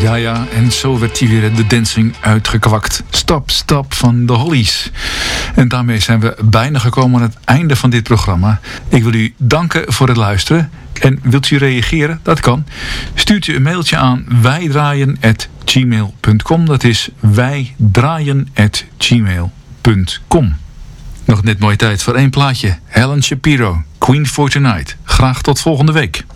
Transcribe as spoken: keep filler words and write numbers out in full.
Ja, ja, en zo werd hij weer de dancing uitgekwakt. Stap, stap van de Hollies. En daarmee zijn we bijna gekomen aan het einde van dit programma. Ik wil u danken voor het luisteren. En wilt u reageren? Dat kan. Stuurt u een mailtje aan wijdraaien at gmail punt com. Dat is wijdraaien at gmail punt com. Nog net mooie tijd voor één plaatje. Helen Shapiro, Queen for Tonight. Graag tot volgende week.